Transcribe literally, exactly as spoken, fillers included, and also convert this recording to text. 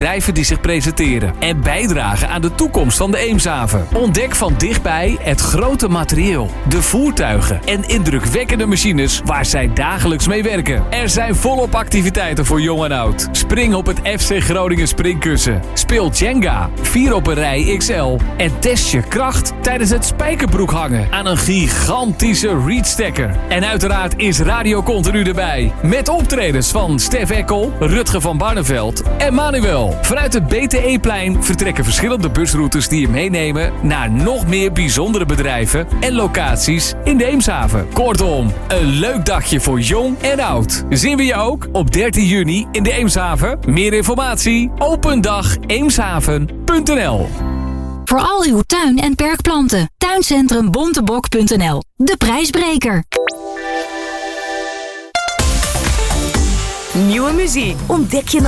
bedrijven die zich presenteren en bijdragen aan de toekomst van de Eemshaven. Ontdek van dichtbij het grote materieel, de voertuigen en indrukwekkende machines waar zij dagelijks mee werken. Er zijn volop activiteiten voor jong en oud. Spring op het F C Groningen springkussen. Speel Jenga, vier op een rij X L en test je kracht tijdens het spijkerbroek hangen aan een gigantische reachstacker. En uiteraard is Radio Continu erbij. Met optredens van Stef Ekkel, Rutger van Barneveld en Manuel. Vanuit het B T E-plein vertrekken verschillende busroutes die je meenemen naar nog meer bijzondere bedrijven en locaties in de Eemshaven. Kortom, een leuk dagje voor jong en oud. Zien we je ook op dertien juni in de Eemshaven? Meer informatie? opendag eemshaven punt n l. Voor al uw tuin- en perkplanten. Tuincentrum Bontebok punt n l. De prijsbreker. Nieuwe muziek ontdek je